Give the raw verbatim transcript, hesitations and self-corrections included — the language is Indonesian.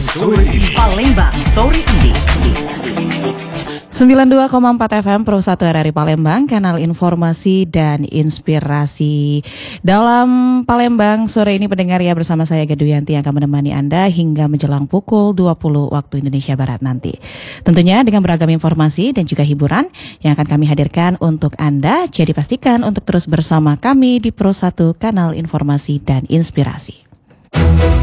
sore ini. Palembang sore ini. sembilan puluh dua koma empat F M Pro satu R R I Palembang, kanal informasi dan inspirasi. Dalam Palembang sore ini pendengar ya, bersama saya Geduyanti yang akan menemani Anda hingga menjelang pukul dua puluh waktu Indonesia Barat nanti. Tentunya dengan beragam informasi dan juga hiburan yang akan kami hadirkan untuk Anda. Jadi pastikan untuk terus bersama kami di Pro satu, kanal informasi dan inspirasi.